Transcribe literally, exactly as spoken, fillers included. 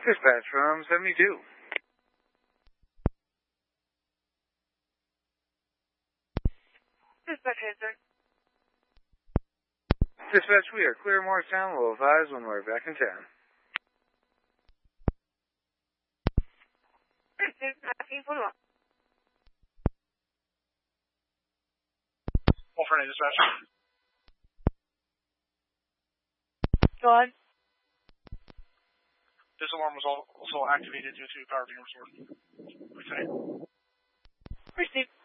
Dispatch from seventy-two. Dispatch, sir. Dispatch, we are clear Morristown. We'll advise when we're back in town. Alternate dispatch. Go on. This alarm was also activated due to power being restored. Okay. Received.